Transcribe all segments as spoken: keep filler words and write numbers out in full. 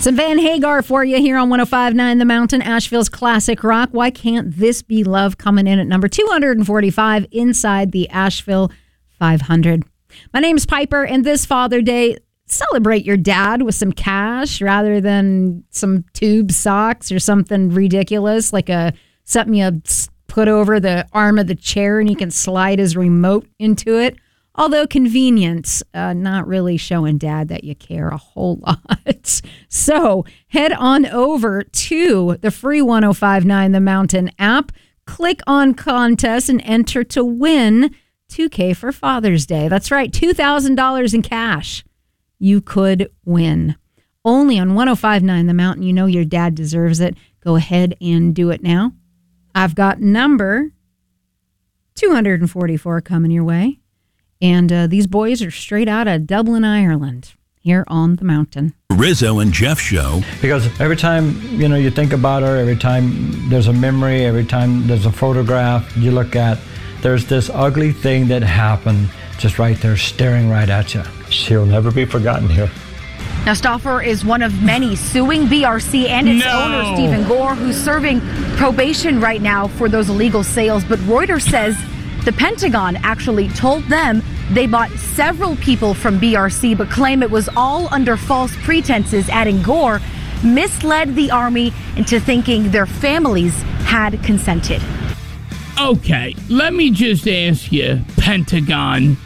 Some Van Hagar for you here on one oh five point nine The Mountain, Asheville's classic rock. Why can't this be love? Coming in at number two hundred forty-five inside the Asheville five hundred. My name's Piper, and this Father Day, celebrate your dad with some cash rather than some tube socks or something ridiculous like a something you put over the arm of the chair and you can slide his remote into it. Although convenience, uh, not really showing dad that you care a whole lot. So head on over to the free one oh five point nine The Mountain app, click on contest, and enter to win two K for Father's Day. That's right, two thousand dollars in cash you could win. Only on one oh five point nine The Mountain. You know your dad deserves it. Go ahead and do it now. I've got number two hundred forty-four coming your way. And uh, these boys are straight out of Dublin, Ireland, here on the mountain. Rizzo and Jeff Show. Because every time, you know, you think about her, every time there's a memory, every time there's a photograph you look at, there's this ugly thing that happened just right there staring right at you. She'll never be forgotten here. Now, Stauffer is one of many suing B R C and its no. owner, Stephen Gore, who's serving probation right now for those illegal sales. But Reuters says the Pentagon actually told them they bought several people from B R C, but claim it was all under false pretenses, adding Gore misled the Army into thinking their families had consented. Okay, let me just ask you, Pentagon.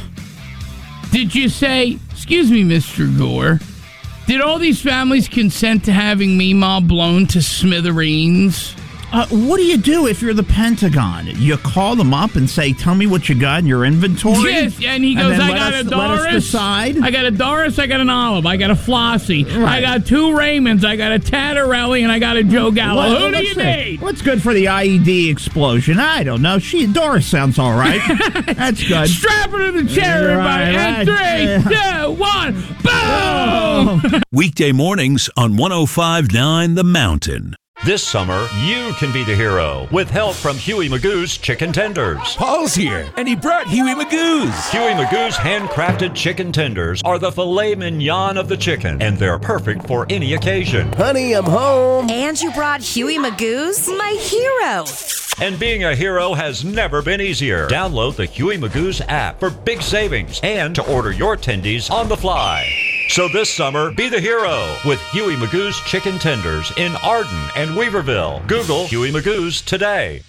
Did you say, excuse me, Mister Gore, did all these families consent to having Meemaw blown to smithereens? Uh, what do you do if you're the Pentagon? You call them up and say, tell me what you got in your inventory? Yes, and he goes, and I let got us, a Doris. Let us decide. I got a Doris, I got an Olive, I got a Flossie, Right. I got two Raymonds, I got a Tattarelli, and I got a Joe Gallo. What- Who do let's you see. need? What's good for the I E D explosion? I don't know. She Doris sounds all right. That's good. Strap her to the chair, everybody. Right, And three, right. two, one, boom! Weekday mornings on one oh five point nine The Mountain. This summer, you can be the hero with help from Huey Magoo's Chicken Tenders. Paul's here, and he brought Huey Magoo's. Huey Magoo's handcrafted chicken tenders are the filet mignon of the chicken, and they're perfect for any occasion. Honey, I'm home. And you brought Huey Magoo's? My hero. And being a hero has never been easier. Download the Huey Magoo's app for big savings and to order your tendies on the fly. So this summer, be the hero with Huey Magoo's Chicken Tenders in Arden and Weaverville. Google Huey Magoo's today.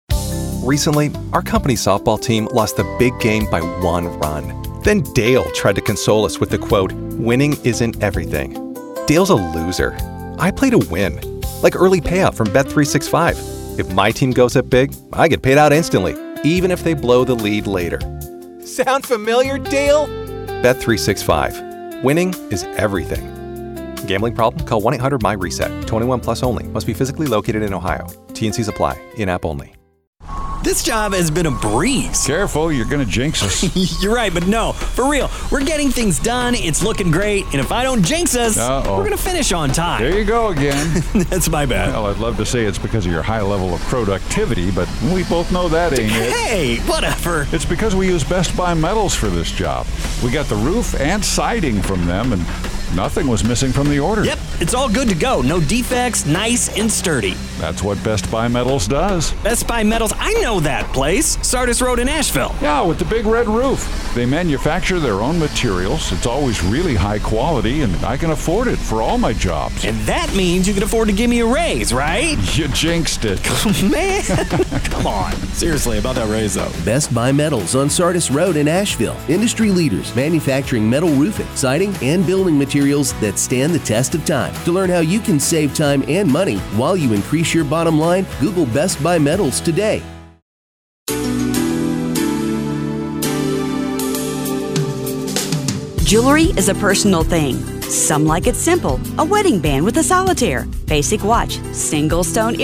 Recently, our company softball team lost the big game by one run. Then Dale tried to console us with the quote, "Winning isn't everything." Dale's a loser. I play to win, like early payout from Bet three sixty-five. If my team goes up big, I get paid out instantly, even if they blow the lead later. Sound familiar, Dale? Bet three sixty-five. Winning is everything. Gambling problem? Call one eight hundred M Y reset. twenty-one plus only. Must be physically located in Ohio. T and Cs apply. In-app only. This job has been a breeze. Careful, you're going to jinx us. You're right, but no, for real. We're getting things done. It's looking great. And if I don't jinx us, Uh-oh. we're going to finish on time. There you go again. That's my bad. Well, I'd love to say it's because of your high level of productivity, but we both know that ain't it. Hey, whatever. It's because we use Best Buy Metals for this job. We got the roof and siding from them, and nothing was missing from the order. Yep, it's all good to go. No defects, nice and sturdy. That's what Best Buy Metals does. Best Buy Metals, I know that place. Sardis Road in Asheville. Yeah, with the big red roof. They manufacture their own materials. It's always really high quality, and I can afford it for all my jobs. And that means you can afford to give me a raise, right? You jinxed it. Man, come on. Seriously, about that raise, though. Best Buy Metals on Sardis Road in Asheville. Industry leaders manufacturing metal roofing, siding, and building materials that stand the test of time. To learn how you can save time and money while you increase your bottom line, Google Best Buy Metals today. Jewelry is a personal thing. Some like it simple. A wedding band with a solitaire. Basic watch. Single stone